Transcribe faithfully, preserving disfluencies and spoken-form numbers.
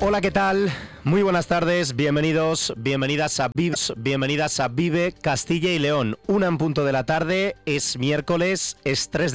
Hola, ¿qué tal? Muy buenas tardes, bienvenidos, bienvenidas a Vive, bienvenidas a Vive Castilla y León. Una en punto de la tarde, es miércoles, es tres de